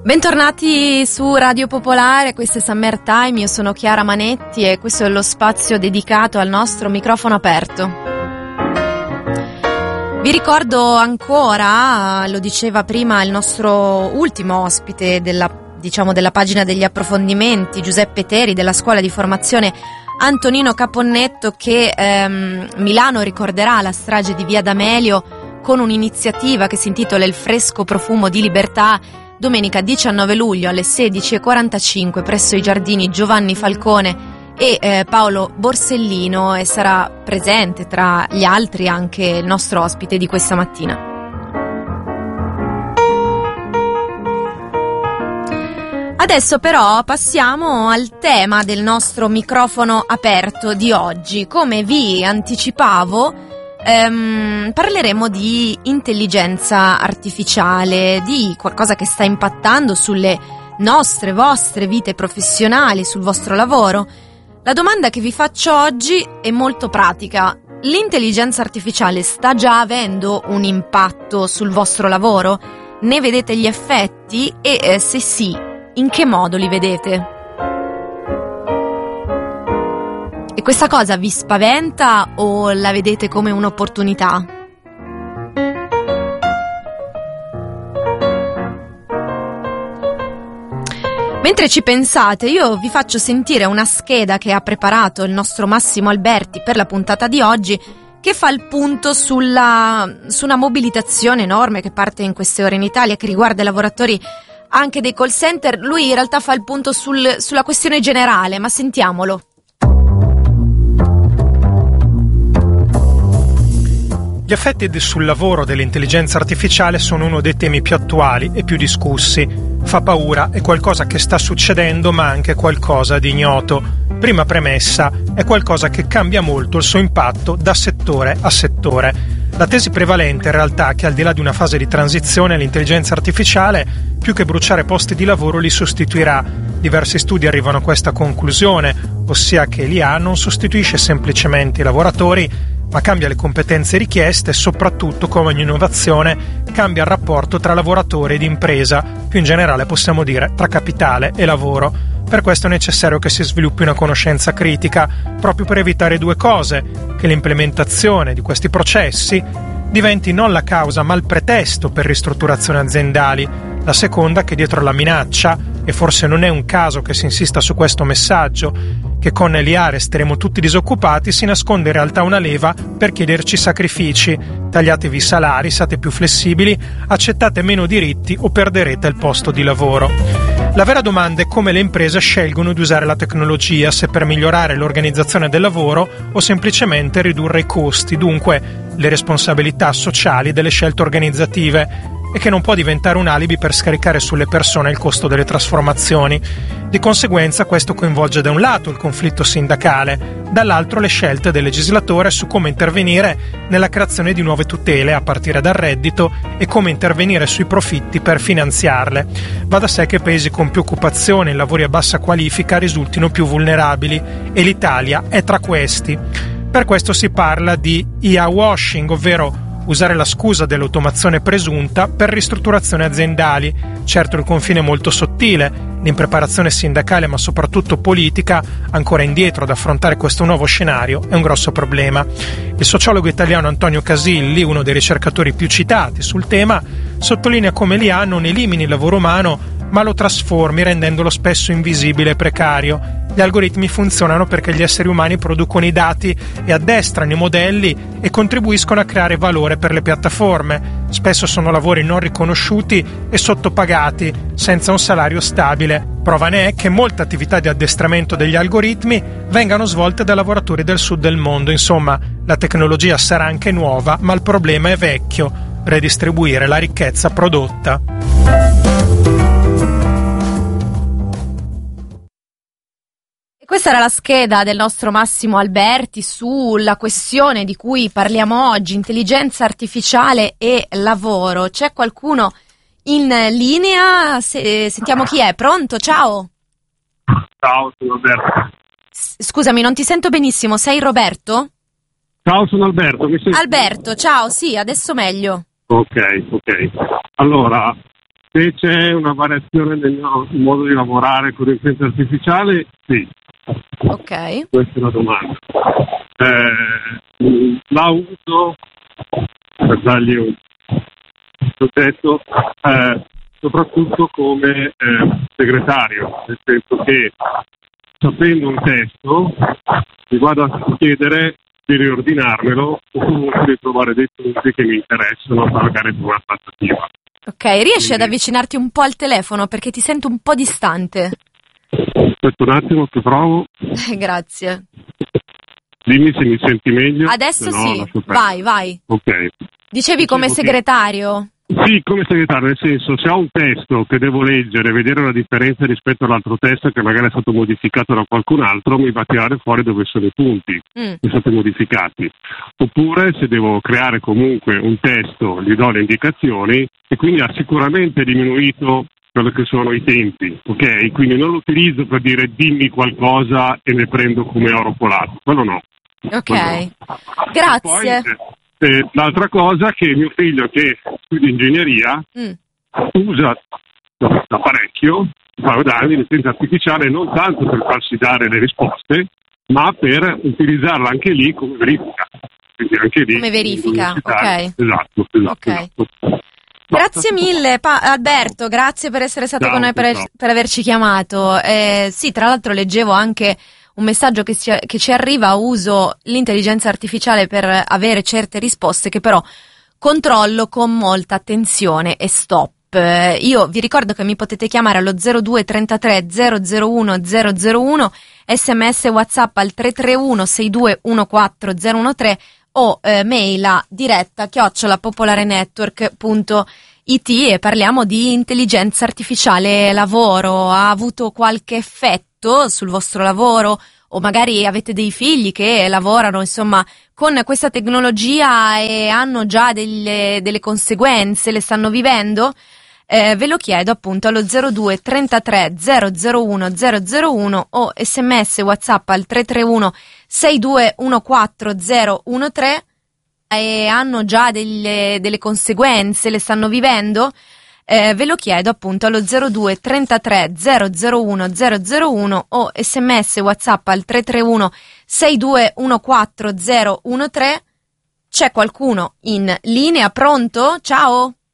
Bentornati su Radio Popolare, questo è Summer Time, io sono Chiara Manetti e questo è lo spazio dedicato al nostro microfono aperto. Vi ricordo ancora, lo diceva prima il nostro ultimo ospite della pagina degli approfondimenti, Giuseppe Teri della scuola di formazione Antonino Caponnetto, che Milano ricorderà la strage di Via D'Amelio con un'iniziativa che si intitola Il fresco profumo di libertà, domenica 19 luglio alle 16:45 presso i giardini Giovanni Falcone e Paolo Borsellino, e sarà presente tra gli altri anche il nostro ospite di questa mattina. Adesso però passiamo al tema del nostro microfono aperto di oggi. Come vi anticipavo, parleremo di intelligenza artificiale, di qualcosa che sta impattando sulle vostre vite professionali, sul vostro lavoro. La domanda che vi faccio oggi è molto pratica. L'intelligenza artificiale sta già avendo un impatto sul vostro lavoro? Ne vedete gli effetti? E se sì, in che modo li vedete? E questa cosa vi spaventa o la vedete come un'opportunità? Mentre ci pensate, io vi faccio sentire una scheda che ha preparato il nostro Massimo Alberti per la puntata di oggi, che fa il punto su una mobilitazione enorme che parte in queste ore in Italia, che riguarda i lavoratori anche dei call center. Lui in realtà fa il punto sulla questione generale, ma sentiamolo. Gli effetti sul lavoro dell'intelligenza artificiale sono uno dei temi più attuali e più discussi. Fa paura, è qualcosa che sta succedendo, ma anche qualcosa di ignoto. Prima premessa, è qualcosa che cambia molto il suo impatto da settore a settore. La tesi prevalente in realtà è che al di là di una fase di transizione, l'intelligenza artificiale, più che bruciare posti di lavoro, li sostituirà. Diversi studi arrivano a questa conclusione, ossia che l'IA non sostituisce semplicemente i lavoratori, ma cambia le competenze richieste e soprattutto, come ogni innovazione, cambia il rapporto tra lavoratore ed impresa, più in generale possiamo dire tra capitale e lavoro. Per questo è necessario che si sviluppi una conoscenza critica, proprio per evitare due cose: che l'implementazione di questi processi diventi non la causa ma il pretesto per ristrutturazioni aziendali. La seconda, che dietro la minaccia, e forse non è un caso che si insista su questo messaggio, che con l'IA resteremo tutti disoccupati, si nasconde in realtà una leva per chiederci sacrifici. Tagliatevi i salari, siate più flessibili, accettate meno diritti o perderete il posto di lavoro. La vera domanda è come le imprese scelgono di usare la tecnologia, se per migliorare l'organizzazione del lavoro o semplicemente ridurre i costi, dunque le responsabilità sociali delle scelte organizzative, e che non può diventare un alibi per scaricare sulle persone il costo delle trasformazioni. Di conseguenza questo coinvolge da un lato il conflitto sindacale, dall'altro le scelte del legislatore su come intervenire nella creazione di nuove tutele a partire dal reddito e come intervenire sui profitti per finanziarle. Va da sé che paesi con più occupazione e lavori a bassa qualifica risultino più vulnerabili, e l'Italia è tra questi. Per questo si parla di IA washing, ovvero usare la scusa dell'automazione presunta per ristrutturazioni aziendali. Certo, il confine è molto sottile, l'impreparazione sindacale ma soprattutto politica ancora indietro ad affrontare questo nuovo scenario è un grosso problema. Il sociologo italiano Antonio Casilli, uno dei ricercatori più citati sul tema, sottolinea come l'IA non elimini il lavoro umano ma lo trasformi, rendendolo spesso invisibile e precario. Gli algoritmi funzionano perché gli esseri umani producono i dati e addestrano i modelli e contribuiscono a creare valore per le piattaforme. Spesso sono lavori non riconosciuti e sottopagati, senza un salario stabile. Prova ne è che molte attività di addestramento degli algoritmi vengano svolte da lavoratori del sud del mondo. Insomma, la tecnologia sarà anche nuova, ma il problema è vecchio: redistribuire la ricchezza prodotta. Questa era la scheda del nostro Massimo Alberti sulla questione di cui parliamo oggi, intelligenza artificiale e lavoro. C'è qualcuno in linea? Sentiamo chi è. Pronto? Ciao. Ciao, sono Alberto. Scusami, non ti sento benissimo. Sei Roberto? Ciao, sono Alberto. Alberto, ciao. Sì, adesso meglio. Ok. Allora, Se c'è una variazione nel mio modo di lavorare con l'intelligenza artificiale, sì. Ok. Questa è la domanda. La uso per dargli un soggetto soprattutto come segretario, nel senso che sapendo un testo mi vado a chiedere di riordinarmelo o comunque di trovare dei punti che mi interessano magari per una trattativa. Ok, riesci ad avvicinarti un po' al telefono perché ti sento un po' distante. Aspetta un attimo che provo. Grazie. Dimmi se mi senti meglio. Adesso no, sì, vai. Ok. Dicevi come segretario? Sì, come segretario, nel senso, se ho un testo che devo leggere, vedere la differenza rispetto all'altro testo che magari è stato modificato da qualcun altro, mi va a tirare fuori dove sono i punti che sono stati modificati. Oppure se devo creare comunque un testo, gli do le indicazioni e quindi ha sicuramente diminuito quello che sono i tempi, ok? Quindi non lo utilizzo per dire dimmi qualcosa e ne prendo come oro colato, quello no. Ok, quello no. grazie. Poi, l'altra cosa è che mio figlio che studia ingegneria usa da parecchio, un paio d'anni, l'intelligenza artificiale non tanto per farsi dare le risposte, ma per utilizzarla anche lì come verifica. Quindi anche lì come verifica, ok. Esatto. Okay. Grazie mille Alberto, grazie per essere stato con noi, per averci chiamato. Sì, tra l'altro leggevo anche un messaggio che ci arriva: uso l'intelligenza artificiale per avere certe risposte che però controllo con molta attenzione e stop. Io vi ricordo che mi potete chiamare allo 02 33 001 001, sms WhatsApp al 331 6214 013 o mail a diretta @popolarenetwork.it e parliamo di intelligenza artificiale lavoro. Ha avuto qualche effetto sul vostro lavoro o magari avete dei figli che lavorano insomma con questa tecnologia e hanno già delle conseguenze, le stanno vivendo? Ve lo chiedo appunto allo 02 33 001 001 o sms WhatsApp al 331 6214 013 e hanno già delle conseguenze, le stanno vivendo? Ve lo chiedo appunto allo 02 33 001 001 o sms WhatsApp al 331 6214 013. C'è qualcuno in linea? Pronto? Ciao?